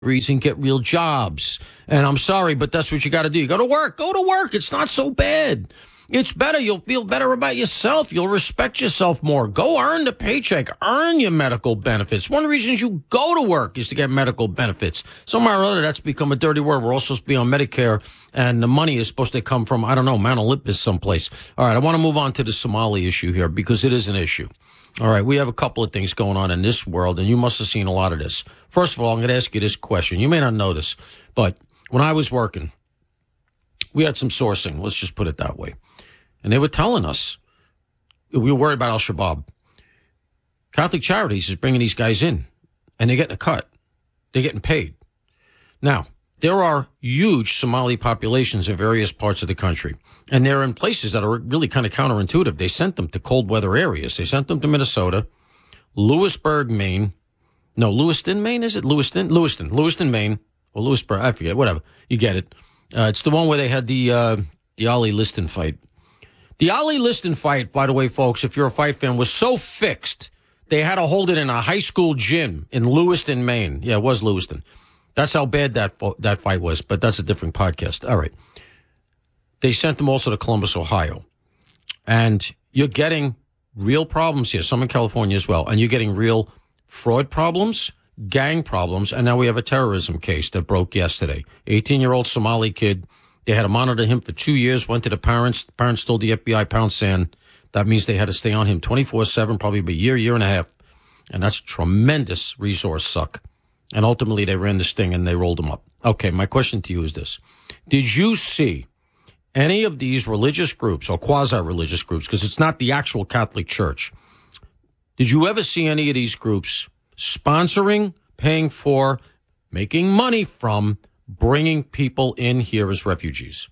and get real jobs. And I'm sorry, but that's what you got to do. You go to work. Go to work. It's not so bad. It's better. You'll feel better about yourself. You'll respect yourself more. Go earn the paycheck. Earn your medical benefits. One of the reasons you go to work is to get medical benefits. Somehow or other, that's become a dirty word. We're all supposed to be on Medicare, and the money is supposed to come from, I don't know, Mount Olympus someplace. All right, I want to move on to the Somali issue here because it is an issue. All right, we have a couple of things going on in this world, and you must have seen a lot of this. First of all, I'm going to ask you this question. You may not know this, but when I was working, we had some sourcing. Let's just put it that way. And they were telling us, we were worried about Al-Shabaab. Catholic Charities is bringing these guys in, and they're getting a cut. They're getting paid. Now, there are huge Somali populations in various parts of the country, and they're in places that are really kind of counterintuitive. They sent them to cold weather areas. They sent them to Minnesota, Lewisburg, Maine. No, Lewiston, Maine, is it? Lewiston, Maine, or Lewisburg, I forget, whatever. You get it. It's the one where they had the Ali Liston fight. The Ali Liston fight, by the way, folks, if you're a fight fan, was so fixed, they had to hold it in a high school gym in Lewiston, Maine. Yeah, it was Lewiston. That's how bad that fight was, but that's a different podcast. All right. They sent them also to Columbus, Ohio. And you're getting real problems here, some in California as well. And you're getting real fraud problems, gang problems, and now we have a terrorism case that broke yesterday. 18-year-old Somali kid. They had to monitor him for 2 years, went to the parents. The parents told the FBI pound sand. That means they had to stay on him 24/7, probably a year and a half. And that's tremendous resource suck. And ultimately, they ran this thing and they rolled them up. Okay, my question to you is this. Did you see any of these religious groups or quasi-religious groups, because it's not the actual Catholic Church, did you ever see any of these groups sponsoring, paying for, making money from bringing people in here as refugees?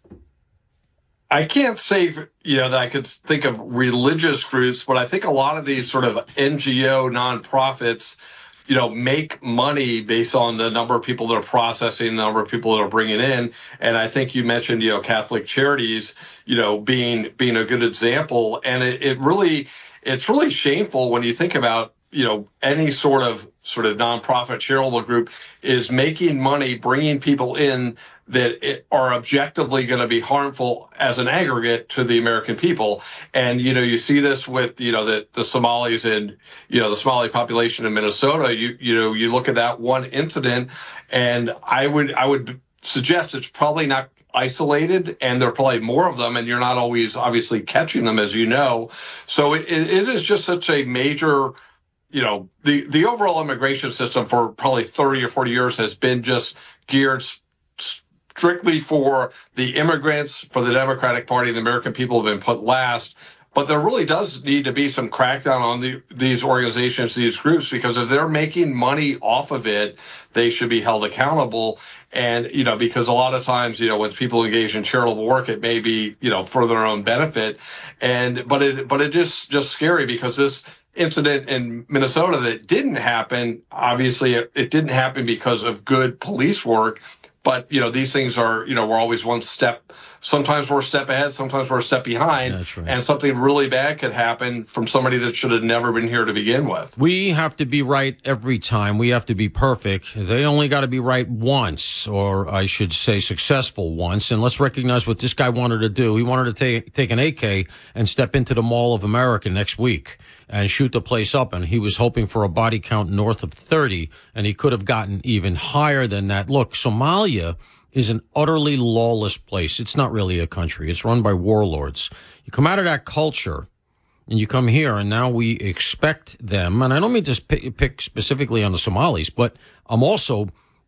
I can't say, that I could think of religious groups, but I think a lot of these sort of NGO nonprofits make money based on the number of people that are processing, the number of people that are bringing in. And I think you mentioned, Catholic Charities, being a good example. And it's really shameful when you think about, any sort of nonprofit charitable group is making money, bringing people in that are objectively going to be harmful as an aggregate to the American people. And, you see this with, the Somalis and, the Somali population in Minnesota. You look at that one incident, and I would suggest it's probably not isolated, and there are probably more of them, and you're not always obviously catching them, as you know. So it is just such a major, the overall immigration system for probably 30 or 40 years has been just geared strictly for the immigrants, for the Democratic Party. The American people have been put last. But there really does need to be some crackdown on these organizations, these groups, because if they're making money off of it, they should be held accountable. And, because a lot of times, when people engage in charitable work, it may be, for their own benefit. But it is just scary because this incident in Minnesota that didn't happen, obviously it didn't happen because of good police work. But, these things are, we're always one step. Sometimes we're a step ahead, sometimes we're a step behind. That's right. And something really bad could happen from somebody that should have never been here to begin with. We have to be right every time. We have to be perfect. They only got to be right once, or I should say successful once. And let's recognize what this guy wanted to do. He wanted to take an AK and step into the Mall of America next week and shoot the place up. And he was hoping for a body count north of 30, and he could have gotten even higher than that. Look, Somalia is an utterly lawless place. It's not really a country. It's run by warlords. You come out of that culture and you come here, and now we expect them. And I don't mean to pick specifically on the Somalis, but I'm also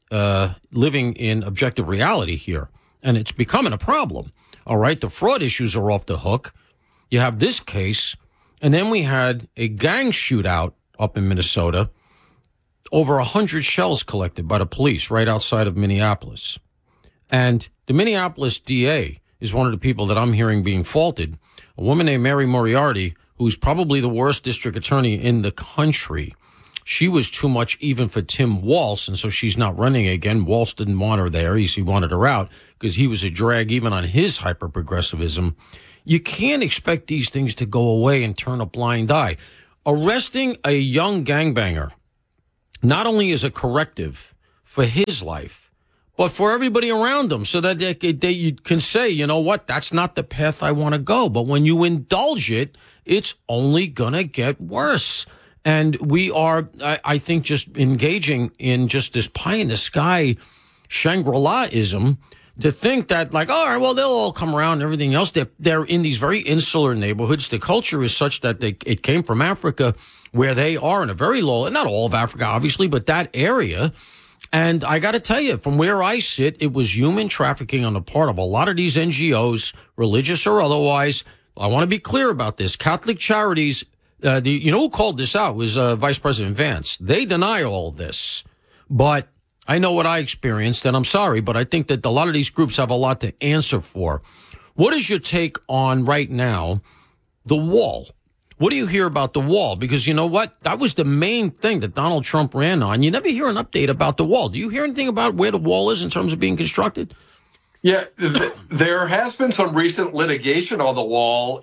living in objective reality here. And it's becoming a problem. All right. The fraud issues are off the hook. You have this case. And then we had a gang shootout up in Minnesota. Over 100 shells collected by the police right outside of Minneapolis. And the Minneapolis DA is one of the people that I'm hearing being faulted. A woman named Mary Moriarty, who's probably the worst district attorney in the country. She was too much even for Tim Walz, and so she's not running again. Walz didn't want her there. He wanted her out because he was a drag even on his hyper-progressivism. You can't expect these things to go away and turn a blind eye. Arresting a young gangbanger not only is a corrective for his life, but for everybody around him, so that you can say, you know what, that's not the path I want to go. But when you indulge it, it's only going to get worse. And we are, I think, just engaging in just this pie-in-the-sky Shangri-La-ism to think that, like, all right, well, they'll all come around and everything else. They're in these very insular neighborhoods. The culture is such that it came from Africa, where they are in a very low, not all of Africa, obviously, but that area. And I got to tell you, from where I sit, it was human trafficking on the part of a lot of these NGOs, religious or otherwise. I want to be clear about this. Catholic Charities, you know who called this out was Vice President Vance. They deny all of this. But I know what I experienced, and I'm sorry, but I think that a lot of these groups have a lot to answer for. What is your take on, right now, the wall? What do you hear about the wall? Because you know what? That was the main thing that Donald Trump ran on. You never hear an update about the wall. Do you hear anything about where the wall is in terms of being constructed? Yeah, there has been some recent litigation on the wall.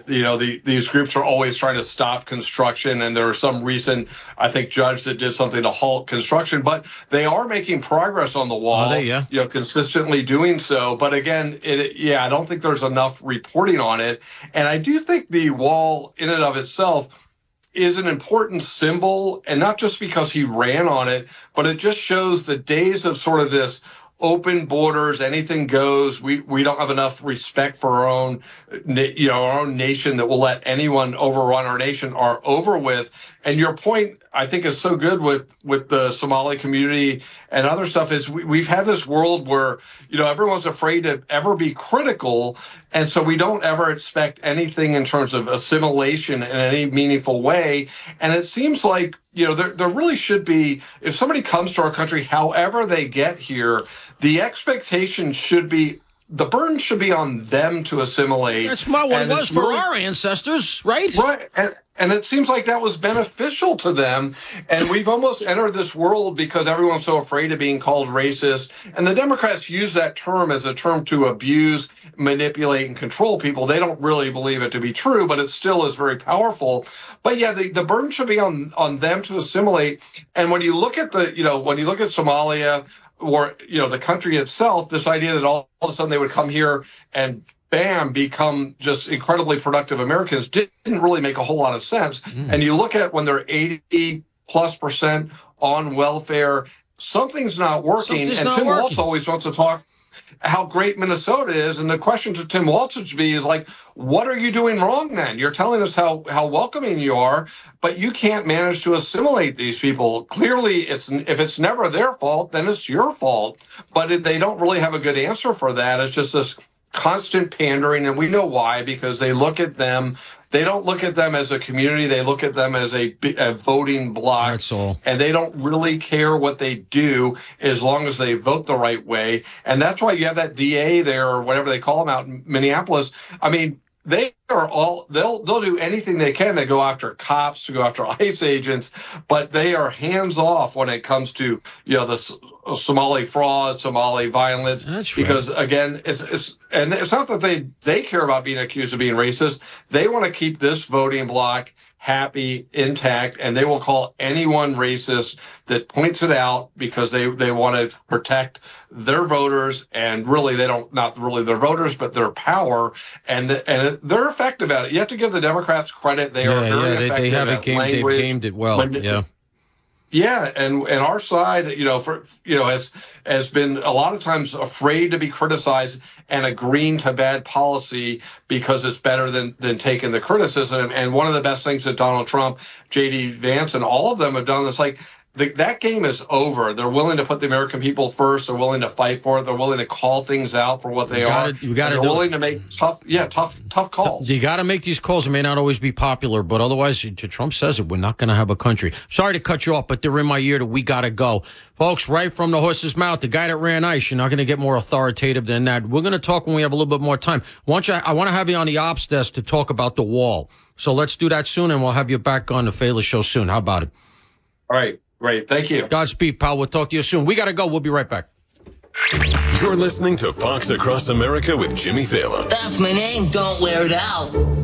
These groups are always trying to stop construction, and there are some recent, I think, judge that did something to halt construction. But they are making progress on the wall. Are they? Yeah. Consistently doing so. But again, I don't think there's enough reporting on it. And I do think the wall, in and of itself, is an important symbol, and not just because he ran on it, but it just shows the days of sort of this open borders, anything goes. We don't have enough respect for our own nation that will let anyone overrun our nation are over with. And your point, I think, is so good with the Somali community and other stuff is we've had this world where, everyone's afraid to ever be critical. And so we don't ever expect anything in terms of assimilation in any meaningful way. And it seems like, there really should be, if somebody comes to our country, however they get here, the expectation should be, the burden should be on them to assimilate. That's what it was for our ancestors, right? Right. And it seems like that was beneficial to them. And we've almost entered this world because everyone's so afraid of being called racist. And the Democrats use that term as a term to abuse, manipulate, and control people. They don't really believe it to be true, but it still is very powerful. But yeah, the burden should be on them to assimilate. And when you look at Somalia, or, the country itself, this idea that all of a sudden they would come here and bam, become just incredibly productive Americans didn't really make a whole lot of sense. And you look at when they're 80+% on welfare, something's not working. Tim Walz always wants to talk how great Minnesota is. And the question to Tim Walz would be is like, what are you doing wrong then? You're telling us how welcoming you are, but you can't manage to assimilate these people. Clearly, if it's never their fault, then it's your fault. But they don't really have a good answer for that. It's just this constant pandering, and we know why, because they look at them. They don't look at them as a community. They look at them as a voting bloc. That's all. And they don't really care what they do as long as they vote the right way. And that's why you have that DA there, or whatever they call him out in Minneapolis. I mean, they are they'll do anything they can to go after cops, to go after ICE agents, but they are hands off when it comes to, the Somali fraud, Somali violence. That's right. Because again, it's not that they care about being accused of being racist. They want to keep this voting bloc happy, intact, and they will call anyone racist that points it out because they want to protect their voters, and really not really their voters, but their power, and they're effective at it. You have to give the Democrats credit; they are very effective. They have at they've gamed it well. Yeah, and our side, has been a lot of times afraid to be criticized and agreeing to bad policy because it's better than taking the criticism. And one of the best things that Donald Trump, J.D. Vance, and all of them have done is like, that game is over. They're willing to put the American people first. They're willing to fight for it. They're willing to call things out for what they are. They're willing to make tough calls. You got to make these calls. It may not always be popular, but otherwise, Trump says it, we're not going to have a country. Sorry to cut you off, but they're in my ear that we got to go. Folks, right from the horse's mouth, the guy that ran ICE, you're not going to get more authoritative than that. We're going to talk when we have a little bit more time. I want to have you on the ops desk to talk about the wall. So let's do that soon, and we'll have you back on the Fela Show soon. How about it? All right. Great. Thank you. Godspeed, pal. We'll talk to you soon. We got to go. We'll be right back. You're listening to Fox Across America with Jimmy Fallon. That's my name. Don't wear it out.